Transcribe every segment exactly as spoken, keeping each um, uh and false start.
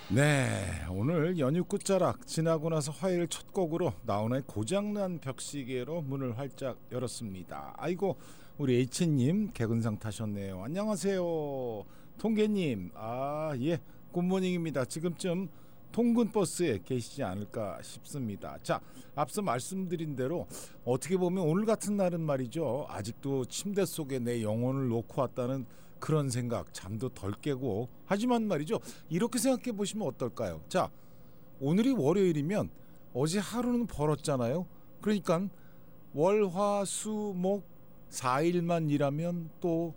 네, 오늘 연휴 끝자락 지나고 나서 화요일 첫 곡으로 나훈아의 고장난 벽시계로 문을 활짝 열었습니다. 아이고, 우리 H님 개근상 타셨네요. 안녕하세요, 통계님. 아, 예, 굿모닝입니다. 지금쯤 통근 버스에 계시지 않을까 싶습니다. 자, 앞서 말씀드린 대로 어떻게 보면 오늘 같은 날은 말이죠, 아직도 침대 속에 내 영혼을 놓고 왔다는 그런 생각, 잠도 덜 깨고. 하지만 말이죠, 이렇게 생각해 보시면 어떨까요? 자, 오늘이 월요일이면 어제 하루는 벌었잖아요. 그러니까 월, 화, 수, 목 사 일만 일하면 또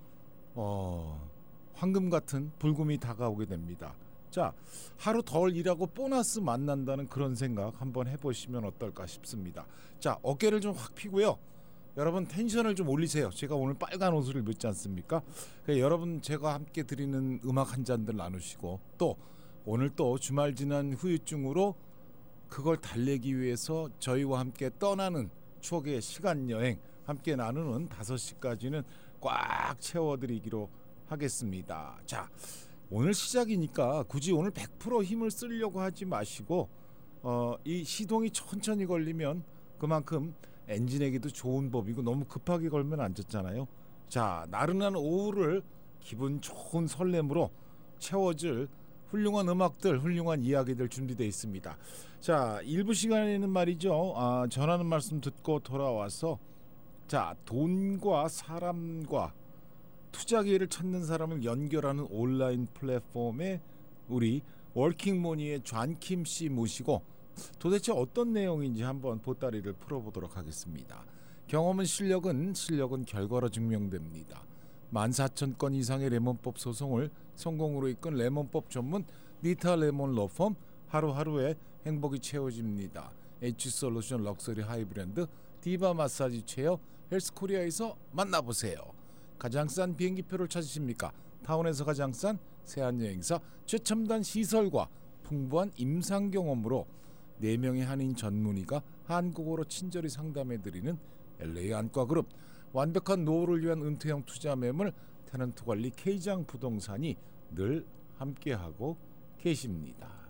어, 황금 같은 불금이 다가오게 됩니다. 자, 하루 덜 일하고 보너스 만난다는 그런 생각 한번 해보시면 어떨까 싶습니다. 자, 어깨를 좀 확 펴고요, 여러분 텐션을 좀 올리세요. 제가 오늘 빨간 옷을 입었지 않습니까? 그러니까 여러분, 제가 함께 드리는 음악 한 잔들 나누시고, 또 오늘 또 주말 지난 후유증으로 그걸 달래기 위해서 저희와 함께 떠나는 추억의 시간여행 함께 나누는 다섯 시까지는 꽉 채워드리기로 하겠습니다. 자, 오늘 시작이니까 굳이 오늘 백 퍼센트 힘을 쓰려고 하지 마시고, 어, 이 시동이 천천히 걸리면 그만큼 엔진에게도 좋은 법이고, 너무 급하게 걸면 안 좋잖아요. 자, 나른한 오후를 기분 좋은 설렘으로 채워줄 훌륭한 음악들, 훌륭한 이야기들 준비되어 있습니다. 자, 일부 시간에는 말이죠, 아, 전하는 말씀 듣고 돌아와서, 자, 돈과 사람과 투자 기회를 찾는 사람을 연결하는 온라인 플랫폼에 우리 워킹모니의 존킴 씨 모시고 도대체 어떤 내용인지 한번 보따리를 풀어보도록 하겠습니다. 경험은 실력은 실력은 결과로 증명됩니다. 만 사천 건 이상의 레몬법 소송을 성공으로 이끈 레몬법 전문 니타 레몬 로펌, 하루하루의 행복이 채워집니다. H솔루션 럭셔리 하이브랜드 디바 마사지 체어 헬스코리아에서 만나보세요. 가장 싼 비행기표를 찾으십니까? 타운에서 가장 싼 세안여행사 최첨단 시설과 풍부한 임상 경험으로 네 명의 한인 전문의가 한국어로 친절히 상담해드리는 엘에이 안과그룹, 완벽한 노후를 위한 은퇴형 투자 매물 테넌트 관리 K장 부동산이 늘 함께하고 계십니다.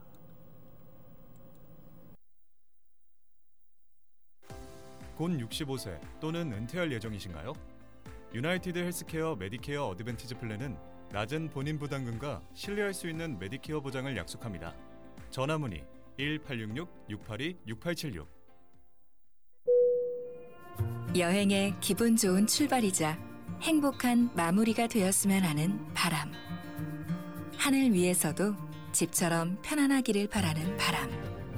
곧 육십오 세 또는 은퇴할 예정이신가요? 유나이티드 헬스케어 메디케어 어드밴티지 플랜은 낮은 본인 부담금과 신뢰할 수 있는 메디케어 보장을 약속합니다. 전화 문의 일 팔육육 육팔이 육팔칠육. 여행의 기분 좋은 출발이자 행복한 마무리가 되었으면 하는 바람. 하늘 위에서도 집처럼 편안하기를 바라는 바람.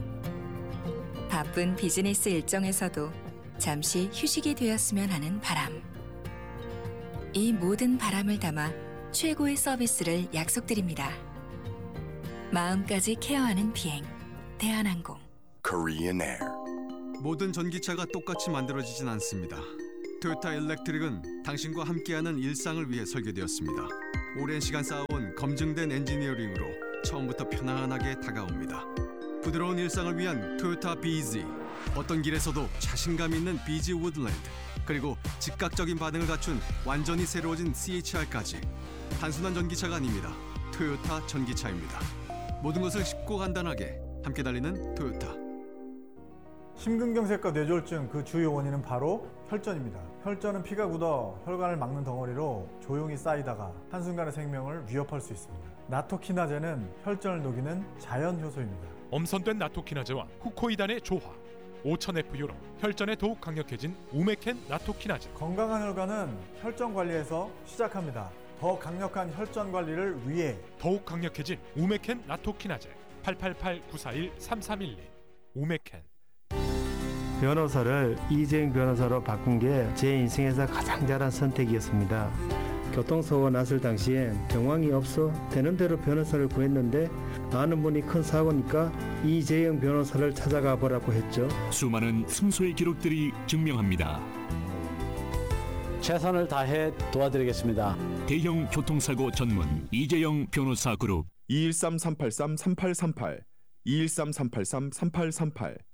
바쁜 비즈니스 일정에서도 잠시 휴식이 되었으면 하는 바람. 이 모든 바람을 담아 최고의 서비스를 약속드립니다. 마음까지 케어하는 비행, 대한항공. Korean Air. 모든 전기차가 똑같이 만들어지진 않습니다. 토요타 일렉트릭은 당신과 함께하는 일상을 위해 설계되었습니다. 오랜 시간 쌓아온 검증된 엔지니어링으로 처음부터 편안하게 다가옵니다. 부드러운 일상을 위한 토요타 비지. 어떤 길에서도 자신감 있는 비지 우드랜드, 그리고 즉각적인 반응을 갖춘 완전히 새로워진 씨에이치알까지. 단순한 전기차가 아닙니다. 토요타 전기차입니다. 모든 것을 쉽고 간단하게 함께 달리는 토요타. 심근경색과 뇌졸중, 그 주요 원인은 바로 혈전입니다. 혈전은 피가 굳어 혈관을 막는 덩어리로 조용히 쌓이다가 한순간의 생명을 위협할 수 있습니다. 나토키나제는 혈전을 녹이는 자연 효소입니다. 엄선된 나토키나제와 후코이단의 조화, 오천 에프유로 혈전에 더욱 강력해진 우메켄 나토키나제. 건강한 혈관은 혈전 관리에서 시작합니다. 더 강력한 혈전 관리를 위해 더욱 강력해진 우메켄 나토키나제. 팔팔팔 구사일 삼삼일이. 우메켄. 변호사를 이재용 변호사로 바꾼 게 제 인생에서 가장 잘한 선택이었습니다. 교통사고가 났을 당시엔 정황이 없어 되는 대로 변호사를 구했는데 아는 분이 큰 사고니까 이재용 변호사를 찾아가 보라고 했죠. 수많은 승소의 기록들이 증명합니다. 최선을 다해 도와드리겠습니다. 대형 교통사고 전문 이재용 변호사 그룹. 이일삼 삼팔삼 삼팔삼팔 이일삼 삼팔삼 삼팔삼팔